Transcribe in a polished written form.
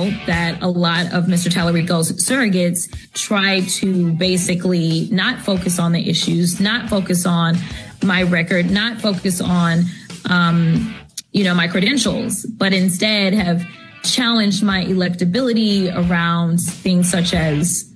that a lot of Mr. Tallarico's surrogates try to basically not focus on the issues, not focus on my record, not focus on, my credentials, but instead have challenged my electability around things such as